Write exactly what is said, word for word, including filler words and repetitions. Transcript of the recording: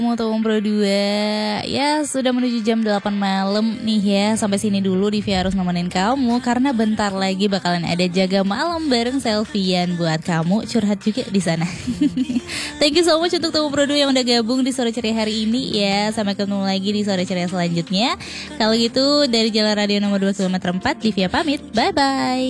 Temu Pro dua. Ya sudah menuju jam delapan malam nih ya. Sampai sini dulu Divi harus nemenin kamu, karena bentar lagi bakalan ada jaga malam bareng Selvian buat kamu curhat juga di sana. Thank you so much untuk Temu Pro dua yang udah gabung di Sore Ceria hari ini ya. Sampai ketemu lagi di Sore Ceria selanjutnya. Kalau gitu dari Jalan Radio nomor dua kilometer empat, Divya pamit. Bye bye.